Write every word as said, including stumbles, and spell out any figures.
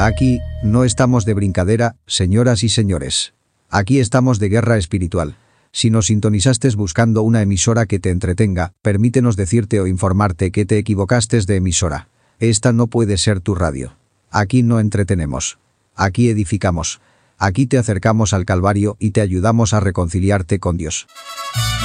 Aquí, no estamos de brincadera, señoras y señores. Aquí estamos de guerra espiritual. Si nos sintonizaste buscando una emisora que te entretenga, permítenos decirte o informarte que te equivocaste de emisora. Esta no puede ser tu radio. Aquí no entretenemos. Aquí edificamos. Aquí te acercamos al Calvario y te ayudamos a reconciliarte con Dios.